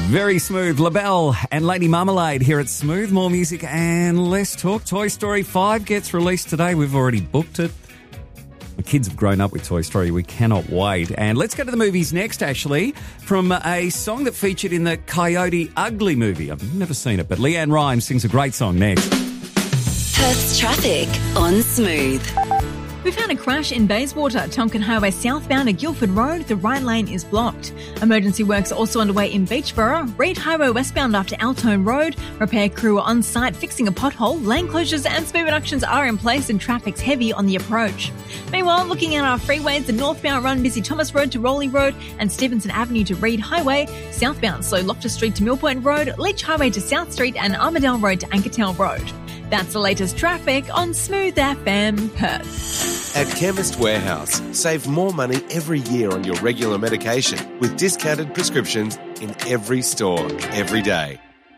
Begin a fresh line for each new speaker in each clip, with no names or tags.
Very smooth. LaBelle and Lady Marmalade here at Smooth. More music and less talk. Toy Story 5 gets released today. We've already booked it. The kids have grown up with Toy Story. We cannot wait. And let's go to the movies next, actually, from a song that featured in the Coyote Ugly movie. I've never seen it, but Leanne Rimes sings a great song next.
Perth's traffic on Smooth.
We've had a crash in Bayswater, Tonkin Highway southbound at Guildford Road. The right lane is blocked. Emergency works are also underway in Beachborough. Reed Highway westbound after Altone Road. Repair crew are on site fixing a pothole. Lane closures and speed reductions are in place and traffic's heavy on the approach. Meanwhile, looking at our freeways, the northbound run busy Thomas Road to Rowley Road and Stevenson Avenue to Reed Highway. Southbound slow Loftus Street to Millpoint Road, Leach Highway to South Street and Armadale Road to Ankertown Road. That's the latest traffic on Smooth FM Perth.
At Chemist Warehouse, save more money every year on your regular medication with discounted prescriptions in every store, every day.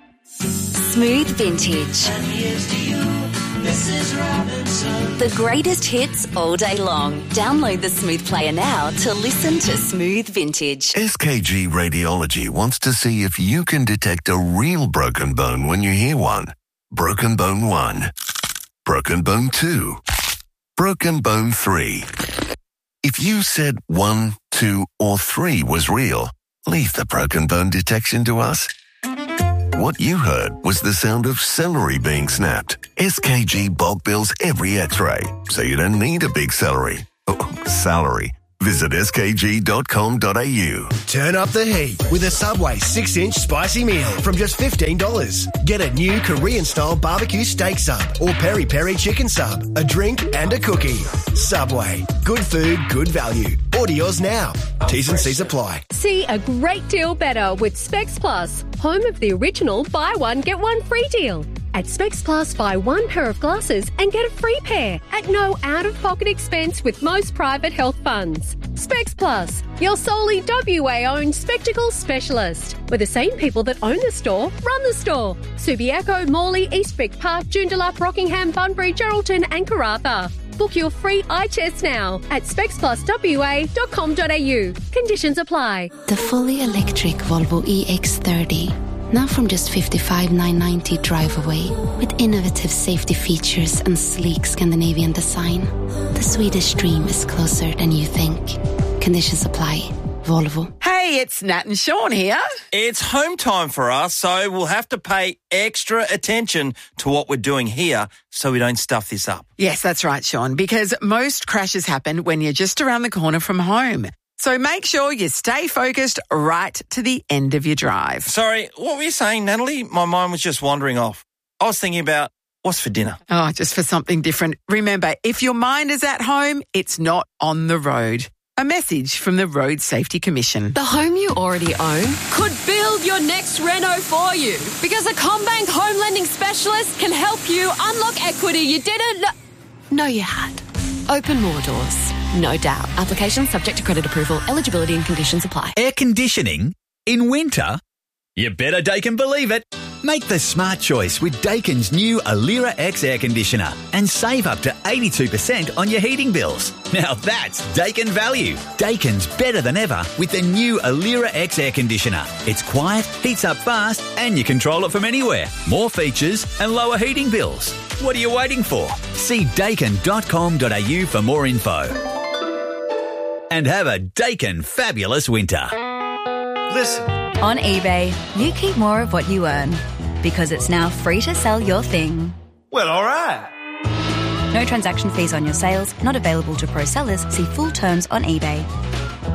Smooth Vintage.
And here's to you, Mrs. Robinson.
The greatest hits all day long. Download the Smooth Player now to listen to Smooth Vintage.
SKG Radiology wants to see if you can detect a real broken bone when you hear one. Broken bone 1. Broken bone 2. Broken bone 3. If you said 1, 2, or 3 was real, leave the broken bone detection to us. What you heard was the sound of celery being snapped. SKG bulk bills every x-ray, so you don't need a big celery. Salary. Visit skg.com.au.
Turn up the heat with a Subway 6-inch spicy meal from just $15. Get a new Korean-style barbecue steak sub or peri-peri chicken sub, a drink and a cookie. Subway. Good food, good value. Order yours now. T's and C's apply.
See a great deal better with Specs Plus, home of the original buy one, get one free deal. At Specs Plus, buy one pair of glasses and get a free pair at no out-of-pocket expense with most private health funds. Specs Plus, your solely WA-owned spectacle specialist, where the same people that own the store run the store. Subiaco, Morley, Eastwick Park, Joondalup, Rockingham, Bunbury, Geraldton and Karratha. Book your free eye test now at specspluswa.com.au. Conditions apply.
The fully electric Volvo EX30. Now from just $55,990 drive away, with innovative safety features and sleek Scandinavian design. The Swedish dream is closer than you think. Conditions apply. Volvo.
Hey, it's Nat and Sean here.
It's home time for us, so we'll have to pay extra attention to what we're doing here so we don't stuff this up.
Yes, that's right, Sean, because most crashes happen when you're just around the corner from home. So make sure you stay focused right to the end of your drive.
Sorry, what were you saying, Natalie? My mind was just wandering off. I was thinking about what's for dinner.
Oh, just for something different. Remember, if your mind is at home, it's not on the road. A message from the Road Safety Commission.
The home you already own could build your next reno for you, because a CommBank home lending specialist can help you unlock equity you didn't know you had. Open more doors. No doubt. Application subject to credit approval. Eligibility and conditions apply.
Air conditioning in winter? You better Daikin believe it. Make the smart choice with Daikin's new Alira X air conditioner and save up to 82% on your heating bills. Now that's Daikin value. Daikin's better than ever with the new Alira X air conditioner. It's quiet, heats up fast, and you control it from anywhere. More features and lower heating bills. What are you waiting for? See Daikin.com.au for more info. And have a Daikin fabulous winter.
Listen.
On eBay, you keep more of what you earn, because it's now free to sell your thing.
Well, all right.
No transaction fees on your sales, not available to pro sellers. See full terms on eBay.